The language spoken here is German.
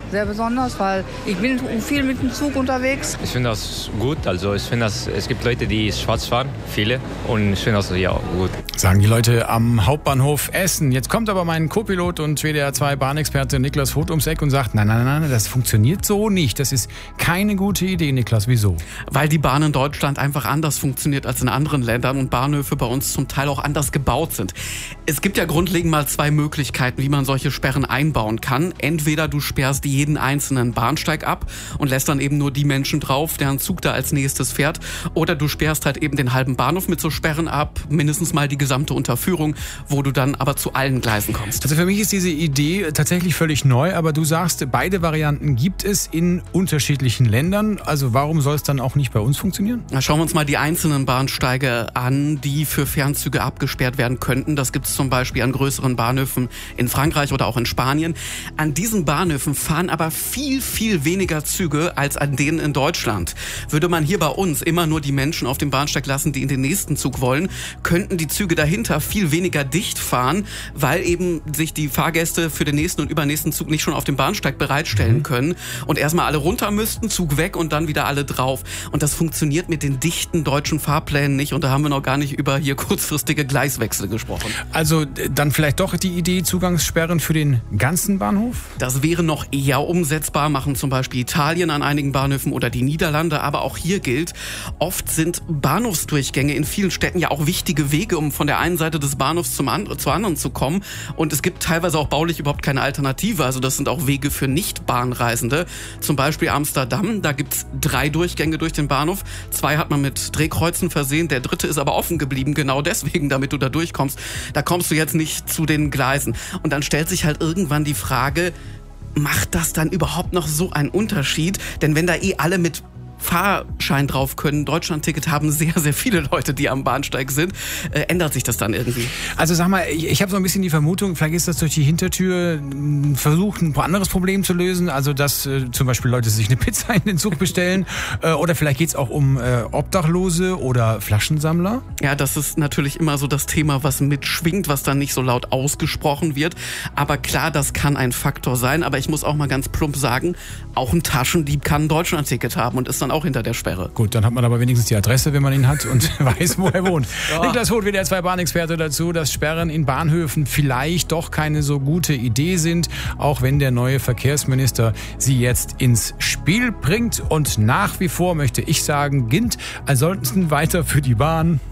sehr besonders, weil ich bin viel mit dem Zug unterwegs. Ich finde das gut. Also ich finde, es gibt Leute, die schwarz fahren, viele. Und ich finde das ja gut. Sagen die Leute am Hauptbahnhof Essen. Jetzt kommt aber mein Co-Pilot und WDR 2 Bahnexperte Niklas Voth ums Eck und sagt, nein, das funktioniert so nicht. Das ist keine gute Idee, Niklas. Wieso? Weil die Bahn in Deutschland einfach anders funktioniert als in anderen Ländern und Bahnhöfe bei uns zum Teil auch anders gebaut sind. Es gibt ja grundlegend mal zwei Möglichkeiten, wie man solche Sperren einbauen kann. Entweder du sperrst jeden einzelnen Bahnsteig ab und lässt dann eben nur die Menschen drauf, deren Zug da als nächstes fährt. Oder du sperrst halt eben den halben Bahnhof mit so Sperren ab, mindestens mal die gesamte Unterführung, wo du dann aber zu allen Gleisen kommst. Also für mich ist diese Idee tatsächlich völlig neu, aber du sagst, beide Varianten gibt es in unterschiedlichen Ländern. Also warum soll es dann auch nicht bei uns funktionieren? Na, schauen wir uns mal die einzelnen Bahnsteige an, die für Fernzüge abgesperrt werden könnten. Das gibt es zum Beispiel an größeren Bahnhöfen in Frankreich oder auch in Spanien. An diesen Bahnhöfen fahren aber viel, viel weniger Züge als an denen in Deutschland. Würde man hier bei uns immer nur die Menschen auf dem Bahnsteig lassen, die in den nächsten Zug wollen, könnten die Züge dahinter viel weniger dicht fahren, weil eben sich die Fahrgäste für den nächsten und übernächsten Zug nicht schon auf dem Bahnsteig bereitstellen können und erstmal alle runter müssten, Zug weg und dann wieder alle drauf. Und das funktioniert mit den dichten deutschen Fahrplänen nicht und da haben wir noch gar nicht über hier kurzfristige Gleiswechsel gesprochen. Also dann vielleicht doch die Idee, Zugangssperren für den ganzen Bahnhof? Das wäre noch eher umsetzbar, machen zum Beispiel Italien an einigen Bahnhöfen oder die Niederlande, aber auch hier gilt, oft sind Bahnhofsdurchgänge in vielen Städten ja auch wichtige Wege, um von der einen Seite des Bahnhofs zur anderen zu kommen und es gibt teilweise auch baulich überhaupt keine Alternative, also das sind auch Wege für Nicht-Bahnreisende, zum Beispiel Amsterdam, da gibt's 3 Durchgänge durch den Bahnhof, 2 hat man mit Drehkreuzen versehen, der 3. ist aber offen geblieben, genau deswegen, damit du da durchkommst, da kommst du jetzt nicht zu den Gleisen und dann stellt sich halt irgendwann die Frage, macht das dann überhaupt noch so einen Unterschied? Denn wenn da alle mit Fahrschein drauf können, Deutschlandticket haben sehr, sehr viele Leute, die am Bahnsteig sind, ändert sich das dann irgendwie? Also sag mal, ich habe so ein bisschen die Vermutung, vielleicht ist das durch die Hintertür versucht, ein anderes Problem zu lösen, also dass zum Beispiel Leute sich eine Pizza in den Zug bestellen oder vielleicht geht es auch um Obdachlose oder Flaschensammler? Ja, das ist natürlich immer so das Thema, was mitschwingt, was dann nicht so laut ausgesprochen wird, aber klar, das kann ein Faktor sein, aber ich muss auch mal ganz plump sagen, auch ein Taschendieb kann ein Deutschlandticket haben und ist dann auch hinter der Sperre. Gut, dann hat man aber wenigstens die Adresse, wenn man ihn hat und weiß, wo er wohnt. Ja. Niklas Voth, WDR 2 Bahnexperte dazu, dass Sperren in Bahnhöfen vielleicht doch keine so gute Idee sind, auch wenn der neue Verkehrsminister sie jetzt ins Spiel bringt. Und nach wie vor möchte ich sagen, gilt ansonsten weiter für die Bahn.